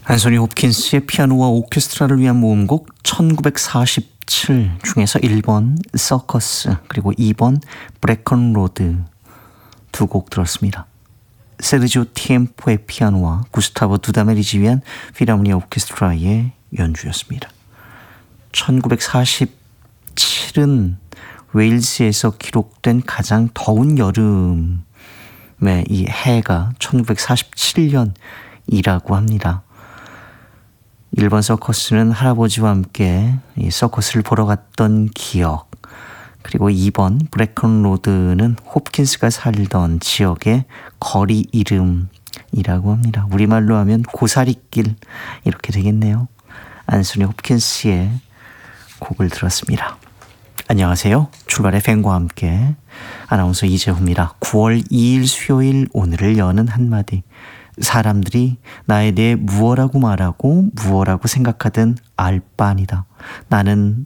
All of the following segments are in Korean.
안소니 홉킨스의 피아노와 오케스트라를 위한 모음곡 1947 중에서 1번 서커스 그리고 2번 브레컨 로드 두 곡 들었습니다. 세르지오 티엠포의 피아노와 구스타보 두다멜이 지휘한 필하모니아 오케스트라의 연주였습니다. 1947은 웨일즈에서 기록된 가장 더운 여름의 이 해가 1947년이라고 합니다. 1번 서커스는 할아버지와 함께 이 서커스를 보러 갔던 기억, 그리고 2번 브레컨 로드는 홉킨스가 살던 지역의 거리 이름이라고 합니다. 우리말로 하면 고사리길 이렇게 되겠네요. 안소니 홉킨스의 곡을 들었습니다. 안녕하세요. 출발의 팬과 함께 아나운서 이재호입니다. 9월 2일 수요일 오늘을 여는 한마디. 사람들이 나에 대해 무엇라고 말하고 무엇라고 생각하든 알 바 아니다. 나는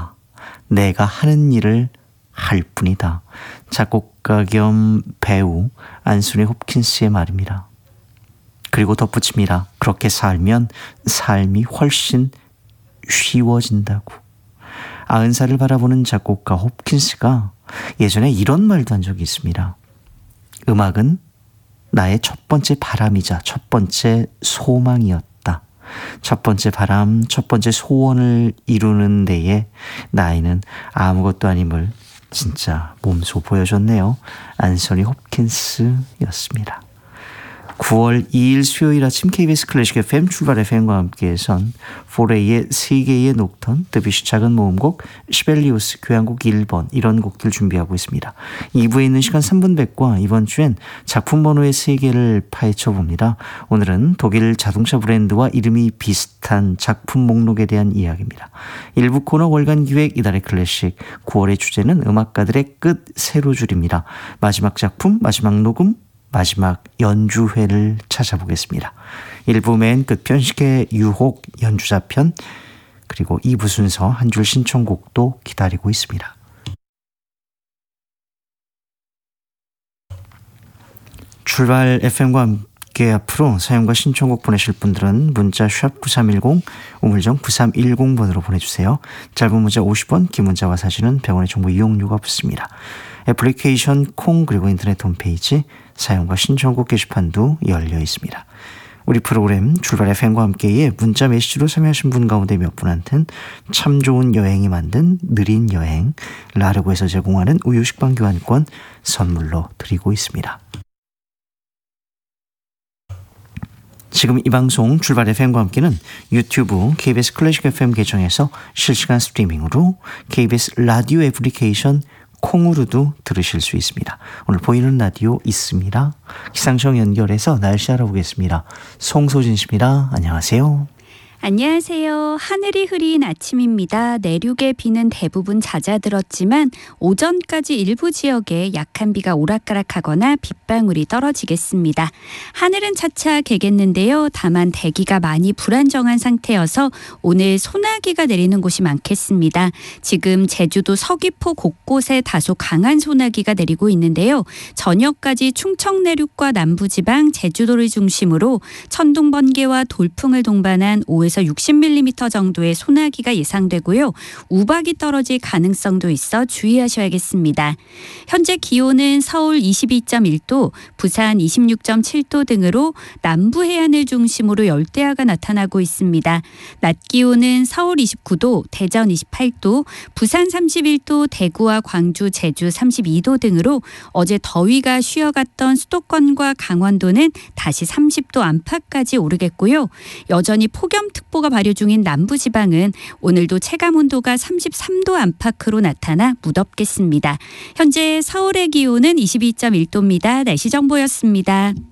내가 하는 일을 할 뿐이다. 작곡가 겸 배우 안소니 홉킨스의 말입니다. 그리고 덧붙입니다. 그렇게 살면 삶이 훨씬 쉬워진다고. 90살을 바라보는 작곡가 홉킨스가 예전에 이런 말도 한 적이 있습니다. 음악은 나의 첫 번째 바람이자 첫 번째 소망이었다. 첫 번째 바람, 첫 번째 소원을 이루는 데에 나이는 아무것도 아님을 진짜 몸소 보여줬네요. 안소니 홉킨스였습니다. 9월 2일 수요일 아침 KBS 클래식 FM 출발 FM과 함께해선 포레이의 세계의 녹턴, 드뷔시 작은 모음곡, 시벨리우스 교향곡 1번 이런 곡들 준비하고 있습니다. 2부에 있는 시간 3분 100과 이번 주엔 작품 번호의 세계를 파헤쳐 봅니다. 오늘은 독일 자동차 브랜드와 이름이 비슷한 작품 목록에 대한 이야기입니다. 1부 코너 월간 기획 이달의 클래식, 9월의 주제는 음악가들의 끝 세로줄입니다. 마지막 작품, 마지막 녹음, 마지막 연주회를 찾아보겠습니다. 1부 맨 끝편 시계 유혹 연주자편, 그리고 2부 순서 한 줄 신청곡도 기다리고 있습니다. 출발 FM과 함께 앞으로 사연과 신청곡 보내실 분들은 문자 샵 9310, 우물정 9310번으로 보내주세요. 짧은 문자 50원, 긴 문자와 사진은 100원의 정보 이용료가 붙습니다. 애플리케이션 콩 그리고 인터넷 홈페이지 사연과 신청곡 게시판도 열려 있습니다. 우리 프로그램 출발 FM과 함께에 문자 메시지로 참여하신 분 가운데 몇 분한테는 참 좋은 여행이 만든 느린 여행 라르고에서 제공하는 우유 식빵 교환권 선물로 드리고 있습니다. 지금 이 방송 출발 FM과 함께는 유튜브 KBS 클래식 FM 계정에서 실시간 스트리밍으로 KBS 라디오 애플리케이션 콩으로도 들으실 수 있습니다. 오늘 보이는 라디오 있습니다. 기상청 연결해서 날씨 알아보겠습니다. 송소진 씨입니다. 안녕하세요. 안녕하세요. 하늘이 흐린 아침입니다. 내륙의 비는 대부분 잦아들었지만 오전까지 일부 지역에 약한 비가 오락가락하거나 빗방울이 떨어지겠습니다. 하늘은 차차 개겠는데요. 다만 대기가 많이 불안정한 상태여서 오늘 소나기가 내리는 곳이 많겠습니다. 지금 제주도 서귀포 곳곳에 다소 강한 소나기가 내리고 있는데요. 저녁까지 충청 내륙과 남부지방, 제주도를 중심으로 천둥, 번개와 돌풍을 동반한 5에서 60mm 정도의 소나기가 예상되고요. 우박이 떨어질 가능성도 있어 주의하셔야겠습니다. 현재 기온은 서울 22.1도, 부산 26.7도 등으로 남부 해안을 중심으로 열대야가 나타나고 있습니다. 낮 기온은 서울 29도, 대전 28도, 부산 31도, 대구와 광주, 제주 32도 등으로 어제 더위가 쉬어갔던 수도권과 강원도는 다시 30도 안팎까지 오르겠고요. 여전히 폭염특보가 발효 중인 남부지방은 오늘도 체감온도가 33도 안팎으로 나타나 무덥겠습니다. 현재 서울의 기온은 22.1도입니다. 날씨 정보였습니다.